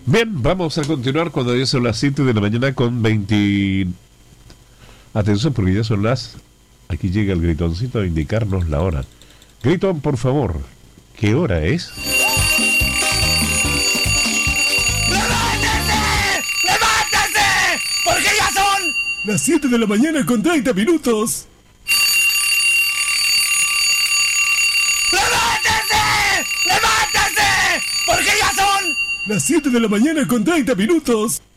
Bien, vamos a continuar cuando ya son las 7 de la mañana con 20... Atención, porque ya son las... Aquí llega el gritoncito a indicarnos la hora. Gritón, por favor, ¿qué hora es? ¡Levántese! ¡Levántese! Porque ya son las 7 de la mañana con 30 minutos. ¡Levántese! ¡Levántese! Porque ya son las 7 de la mañana con 30 minutos.